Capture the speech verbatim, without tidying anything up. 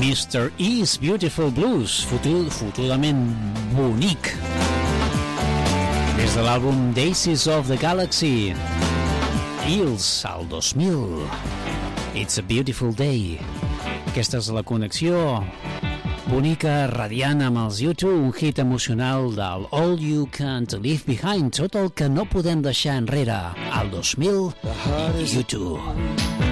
mister E's Beautiful Blues, futur, futurament bonic. Des de l'àlbum Daisies of the Galaxy, Eels, al dos mil. It's a Beautiful Day. Aquesta és la connexió bonica, radiant amb els U dos, un hit emocional del All You Can't Leave Behind, tot el que no podem deixar enrere, al dos mil, U dos.